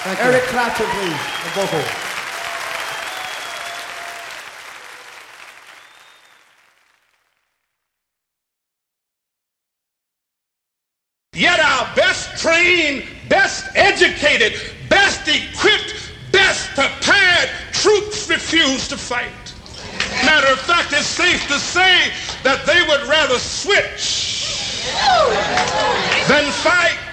Eric Clapton, please. The vocal. Yet our best trained, best educated, best equipped, best prepared troops refuse to fight. Matter of fact, it's safe to say that they would rather switch than fight.